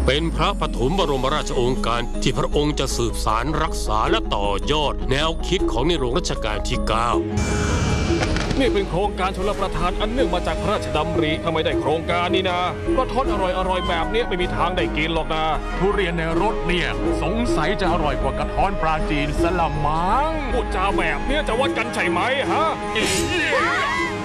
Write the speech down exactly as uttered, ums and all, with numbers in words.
เป็นพระปฐมบรมราชโองการที่พระองค์จะสืบสารรักษาและต่อยอดแนวคิดของในหลวงรัชกาลที่เก้านี่เป็นโครงการชลประทานอันเนื่องมาจากพระราชดำริถ้าไม่ได้โครงการนี้นะกระท้อนอร่อยๆแบบนี้ไม่มีทางได้กินหรอกนะทุเรียนในรถเนี่ยสงสัยจะอร่อยกว่ากระท้อนปลาจีนสละมังพูดจาแบบนี้จะวัดกันใช่ไหมฮะ